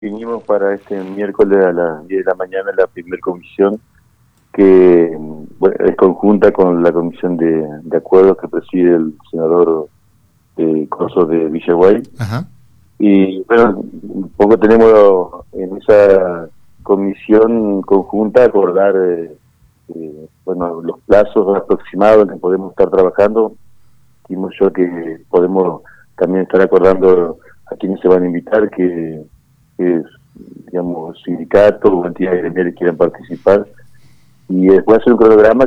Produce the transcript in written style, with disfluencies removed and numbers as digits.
Vinimos para este miércoles a las 10 de la mañana la primera comisión que es conjunta con la comisión de acuerdos que preside el senador Coso de Villaguay. Ajá. Y bueno, un poco tenemos en esa comisión conjunta acordar bueno, los plazos aproximados en que podemos estar trabajando. Dijimos yo que podemos también estar acordando a quienes se van a invitar, que digamos, sindicatos o entidades gremiales quieran participar, y después hacer un cronograma